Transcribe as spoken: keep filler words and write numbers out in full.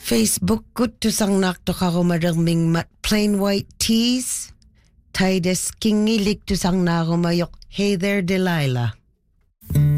Facebook good to sang nak to karumadang mat plain white tees. Tides kingilik to sang narumayok. Hey there, Delilah.